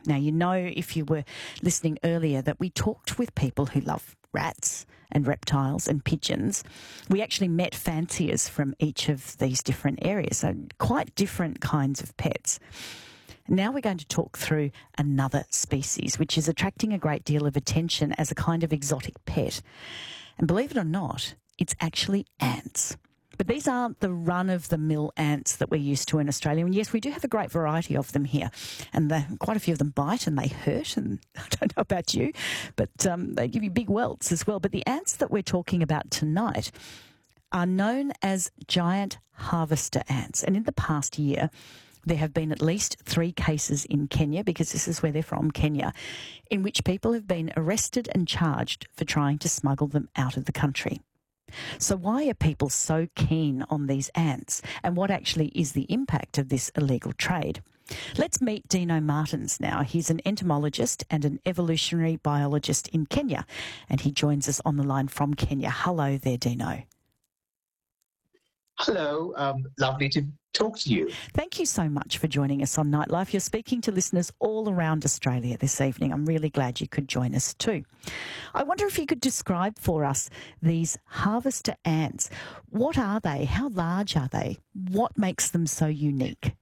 Now, you know, if you were listening earlier, that we talked with people who love rats and reptiles and pigeons. We actually met fanciers from each of these different areas, so quite different kinds of pets. Now we're going to talk through another species, which is attracting a great deal of attention as a kind of exotic pet. And believe it or not, it's actually ants. But these aren't the run-of-the-mill ants that we're used to in Australia. And yes, we do have a great variety of them here. And quite a few of them bite and they hurt. And I don't know about you, but they give you big welts as well. But the ants that we're talking about tonight are known as giant harvester ants. And in the past year, there have been at least 3 cases in Kenya, because this is where they're from, Kenya, in which people have been arrested and charged for trying to smuggle them out of the country. So why are people so keen on these ants, and what actually is the impact of this illegal trade? Let's meet Dino Martins now. He's an entomologist and an evolutionary biologist in Kenya, and he joins us on the line from Kenya. Hello there, Dino. Hello, lovely to talk to you. Thank you so much for joining us on Nightlife. You're speaking to listeners all around Australia this evening. I'm really glad you could join us too. I wonder if you could describe for us these harvester ants. What are they? How large are they? What makes them so unique?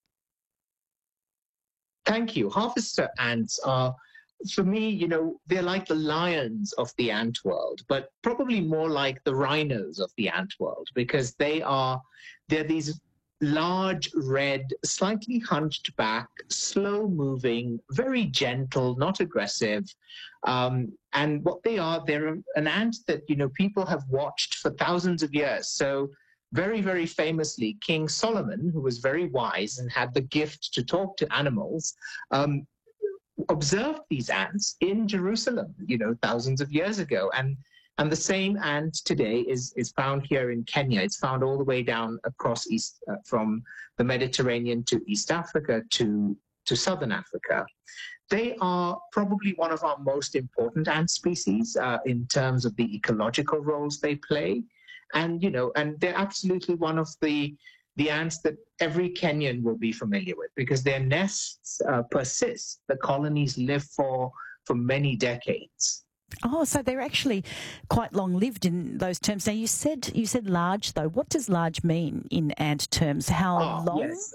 Thank you. Harvester ants are, for me, they're like the lions of the ant world, but probably more like the rhinos of the ant world, because they're these large, red, slightly hunched back, slow-moving, very gentle, not aggressive. And what they are, they're an ant that, people have watched for thousands of years. So very, very famously, King Solomon, who was very wise and had the gift to talk to animals, observed these ants in Jerusalem, thousands of years ago. And the same ant today is found here in Kenya. It's found all the way down across east, from the Mediterranean to East Africa to Southern Africa. They are probably one of our most important ant species in terms of the ecological roles they play. And, and they're absolutely one of the ants that every Kenyan will be familiar with, because their nests persist. The colonies live for many decades. Oh, so they're actually quite long-lived in those terms. Now, you said large, though. What does large mean in ant terms? How long? Yes.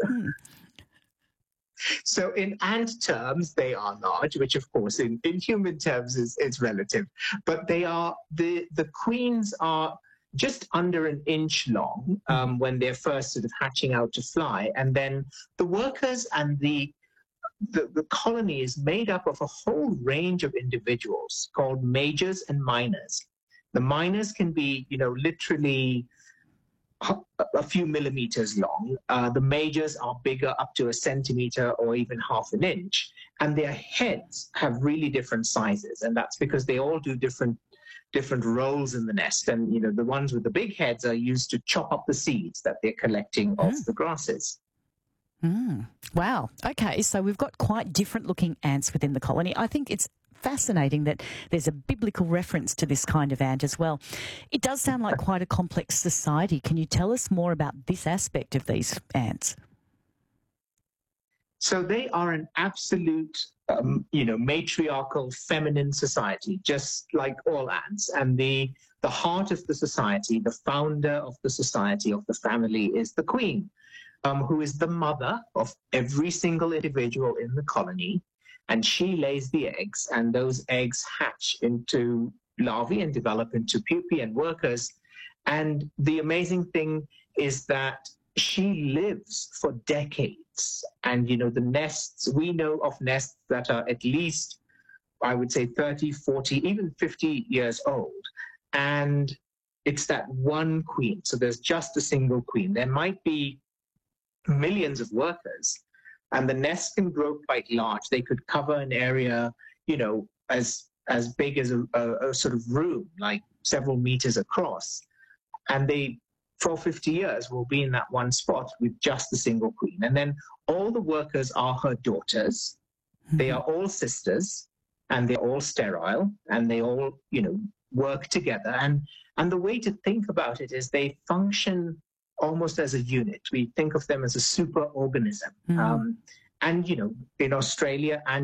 So in ant terms, they are large, which, of course, in human terms is relative. But they are the queens are just under an inch long when they're first sort of hatching out to fly. And then the workers and the colony is made up of a whole range of individuals called majors and minors. The minors can be, literally a few millimeters long. The majors are bigger, up to a centimeter or even half an inch. And their heads have really different sizes. And that's because they all do different roles in the nest. And, the ones with the big heads are used to chop up the seeds that they're collecting off the grasses. Wow. Okay, so we've got quite different looking ants within the colony. I think it's fascinating that there's a biblical reference to this kind of ant as well. It does sound like quite a complex society. Can you tell us more about this aspect of these ants? So they are an absolute, matriarchal feminine society, just like all ants. And the heart of the society, the founder of the society, of the family, is the queen. Who is the mother of every single individual in the colony, and she lays the eggs, and those eggs hatch into larvae and develop into pupae and workers. And the amazing thing is that she lives for decades. And, the nests, we know of nests that are at least, I would say, 30, 40, even 50 years old. And it's that one queen. So there's just a single queen. There might be millions of workers, and the nest can grow quite large. They could cover an area, as big as a sort of room, like several meters across. And they, for 50 years, will be in that one spot with just a single queen. And then all the workers are her daughters. They are all sisters, and they're all sterile, and they all, work together. And the way to think about it is they function almost as a unit. We think of them as a super organism. And, in Australia and